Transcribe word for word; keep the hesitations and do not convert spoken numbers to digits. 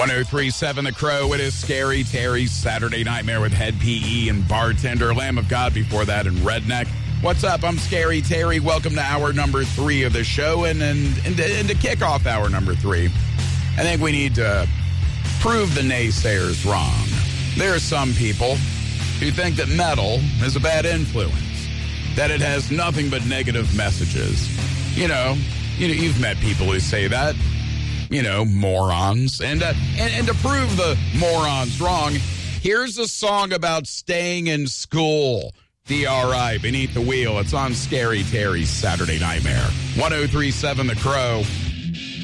one oh three point seven The Crow. It is Scary Terry's Saturday Nightmare with Head P E and bartender. Lamb of God before that and Redneck. What's up? I'm Scary Terry. Welcome to hour number three of the show. And, and, and, to, and to kick off hour number three, I think we need to prove the naysayers wrong. There are some people who think that metal is a bad influence, that it has nothing but negative messages. You know, you know, you've met people who say that. You know, morons. And, uh, and and to prove the morons wrong, here's a song about staying in school. D R I, Beneath the Wheel. It's on Scary Terry's Saturday Nightmare. one oh three point seven The Crow.